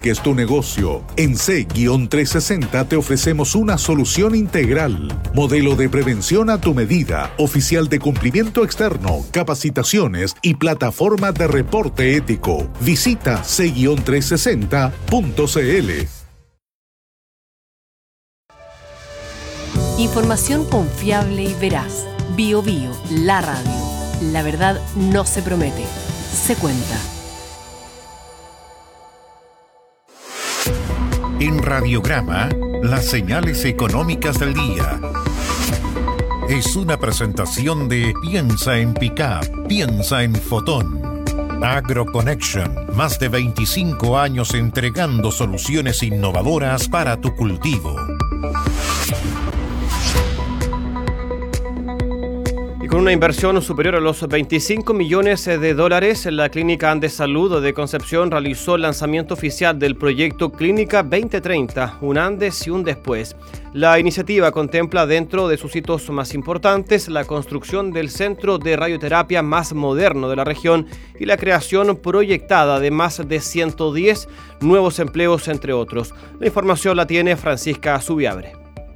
compliques tu negocio. En C-360 te ofrecemos una solución integral. Modelo de prevención a tu medida, oficial de cumplimiento externo, capacitaciones y plataforma de reporte ético. Visita C-360.cl. Información confiable y veraz. BioBio, la radio. La verdad no se promete, se cuenta. En Radiograma, las señales económicas del día. Es una presentación de Piensa en Pickup, piensa en Fotón. AgroConnection, más de 25 años entregando soluciones innovadoras para tu cultivo. Y con una inversión superior a los $25 millones, la Clínica Andes Salud de Concepción realizó el lanzamiento oficial del proyecto Clínica 2030, un antes y un después. La iniciativa contempla dentro de sus hitos más importantes la construcción del centro de radioterapia más moderno de la región y la creación proyectada de más de 110 nuevos empleos, entre otros. La información la tiene Francisca Zubiabre.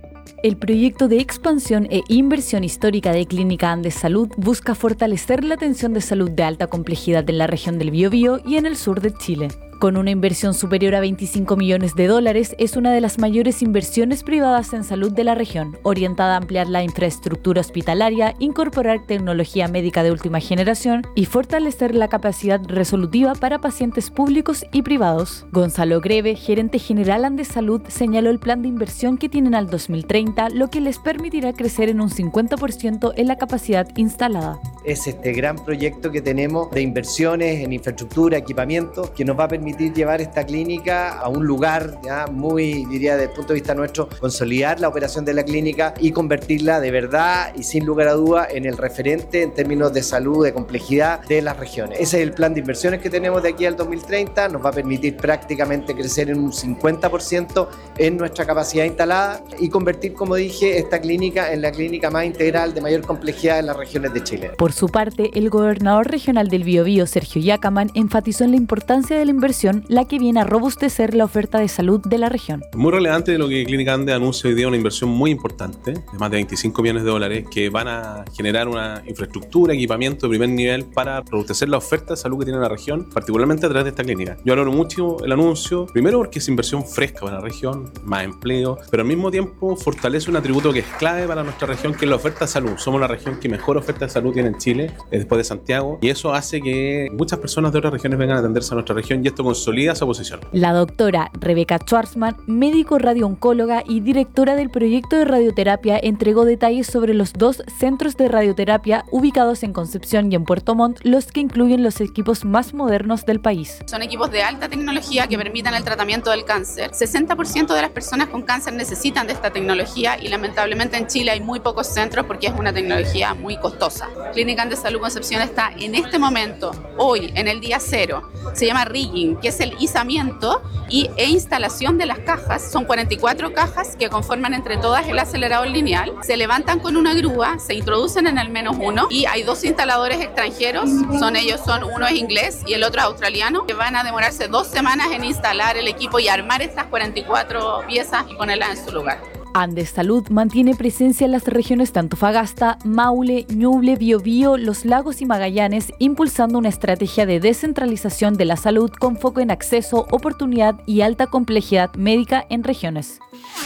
El proyecto de expansión e inversión histórica de Clínica Andes Salud busca fortalecer la atención de salud de alta complejidad en la región del Biobío y en el sur de Chile. Con una inversión superior a $25 millones, es una de las mayores inversiones privadas en salud de la región, orientada a ampliar la infraestructura hospitalaria, incorporar tecnología médica de última generación y fortalecer la capacidad resolutiva para pacientes públicos y privados. Gonzalo Greve, gerente general Andes Salud, señaló el plan de inversión que tienen al 2030, lo que les permitirá crecer en un 50% en la capacidad instalada. Es este gran proyecto que tenemos de inversiones en infraestructura, equipamiento, que nos va a permitir llevar esta clínica a un lugar ya muy, diría, desde el punto de vista nuestro, consolidar la operación de la clínica y convertirla de verdad y sin lugar a duda en el referente en términos de salud, de complejidad de las regiones. Ese es el plan de inversiones que tenemos de aquí al 2030, nos va a permitir prácticamente crecer en un 50% en nuestra capacidad instalada y convertir, como dije, esta clínica en la clínica más integral de mayor complejidad en las regiones de Chile. Por su parte, el gobernador regional del Biobío, Sergio Yacaman, enfatizó en la importancia de la inversión, la que viene a robustecer la oferta de salud de la región. Muy relevante lo que Clínica Andes anuncia hoy día, una inversión muy importante de más de $25 millones que van a generar una infraestructura, equipamiento de primer nivel para robustecer la oferta de salud que tiene la región, particularmente a través de esta clínica. Yo valoro mucho el anuncio, primero porque es inversión fresca para la región, más empleo, pero al mismo tiempo fortalece un atributo que es clave para nuestra región, que es la oferta de salud. Somos la región que mejor oferta de salud tiene en Chile, después de Santiago, y eso hace que muchas personas de otras regiones vengan a atenderse a nuestra región y esto consolida esa posición. La doctora Rebeca Schwarzman, médico radiooncóloga y directora del proyecto de radioterapia, entregó detalles sobre los 2 centros de radioterapia ubicados en Concepción y en Puerto Montt, los que incluyen los equipos más modernos del país. Son equipos de alta tecnología que permitan el tratamiento del cáncer. 60% de las personas con cáncer necesitan de esta tecnología y lamentablemente en Chile hay muy pocos centros porque es una tecnología muy costosa. Clínica Andes Salud Concepción está en este momento, hoy, en el día 0. Se llama rigging, que es el izamiento e instalación de las cajas. Son 44 cajas que conforman entre todas el acelerador lineal. Se levantan con una grúa, se introducen en el -1 y hay 2 instaladores extranjeros. Uno es inglés y el otro es australiano, que van a demorarse 2 semanas en instalar el equipo y armar estas 44 piezas y ponerlas en su lugar. Andes Salud mantiene presencia en las regiones de Antofagasta, Maule, Ñuble, Biobío, Los Lagos y Magallanes, impulsando una estrategia de descentralización de la salud con foco en acceso, oportunidad y alta complejidad médica en regiones.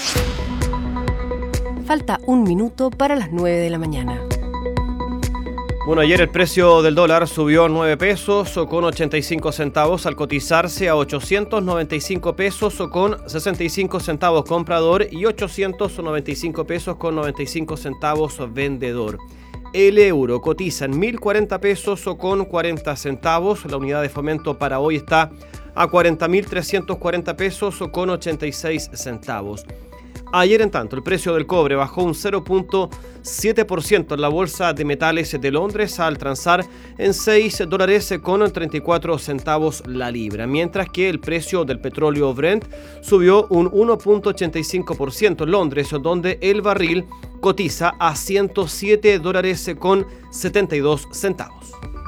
Falta 1 minuto para las 9 de la mañana. Bueno, ayer el precio del dólar subió 9 pesos con 85 centavos al cotizarse a 895 pesos con 65 centavos comprador y 895 pesos con 95 centavos vendedor. El euro cotiza en 1.040 pesos con 40 centavos. La unidad de fomento para hoy está a 40.340 pesos con 86 centavos. Ayer, en tanto, el precio del cobre bajó un 0.7% en la Bolsa de Metales de Londres al transar en $6 con 34 centavos la libra, mientras que el precio del petróleo Brent subió un 1.85% en Londres, donde el barril cotiza a $107 con 72 centavos.